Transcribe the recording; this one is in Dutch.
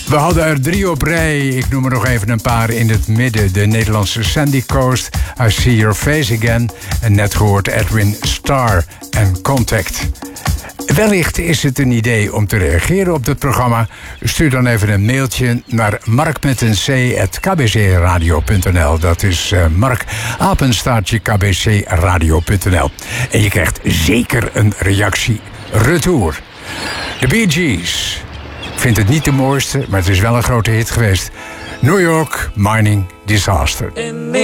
We hadden er 3 op rij. Ik noem er nog even een paar in het midden. De Nederlandse Sandy Coast, I See Your Face Again. En net gehoord Edwin Starr en Contact. Wellicht is het een idee om te reageren op dit programma. Stuur dan even een mailtje naar mark@kbcradio.nl. Dat is mark@kbcradio.nl. En je krijgt zeker een reactie retour. De Bee Gees. Ik vind het niet de mooiste, maar het is wel een grote hit geweest. New York Mining Disaster.